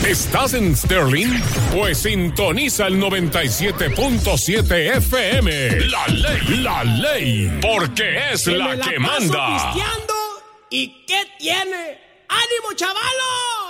¿Estás en Sterling? Pues sintoniza el 97.7 FM. La ley, porque es la que manda. Pisteando, ¿y qué tiene? ¡Ánimo, chavalos!